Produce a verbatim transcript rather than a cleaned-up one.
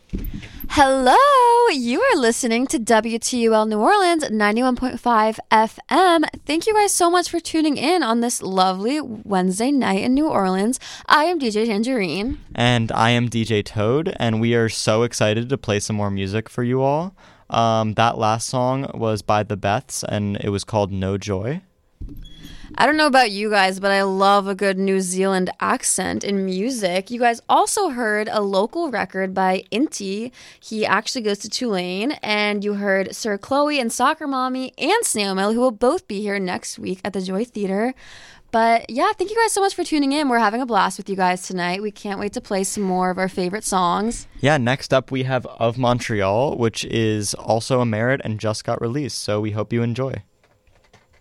Hello, you are listening to W T U L New Orleans ninety-one point five F M. Thank you guys so much for tuning in on this lovely Wednesday night in New Orleans. I am D J Tangerine. And I am D J Toad, and we are so excited to play some more music for you all. Um, that last song was by The Beths, and it was called No Joy. I don't know about you guys, but I love a good New Zealand accent in music. You guys also heard a local record by Inti. He actually goes to Tulane. And you heard Sir Chloe and Soccer Mommy and Snail Mail, who will both be here next week at the Joy Theater. But yeah, thank you guys so much for tuning in. We're having a blast with you guys tonight. We can't wait to play some more of our favorite songs. Yeah, next up we have Of Montreal, which is also a merit and just got released. So we hope you enjoy.